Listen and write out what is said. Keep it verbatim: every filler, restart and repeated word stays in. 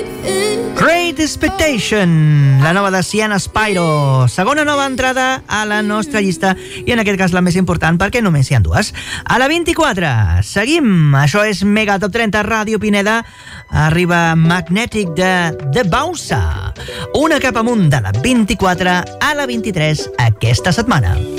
Great Expectation, la nova de Sienna Spyro, segona nova entrada a la nostra llista i en aquest cas la més important perquè només hi ha dues. A la vint-i-quatre, seguim, això és Mega Top trenta Ràdio Pineda, arriba Magnetic de The Bouncer, una cap amunt de la vint-i-quatre a la vint-i-tres aquesta setmana.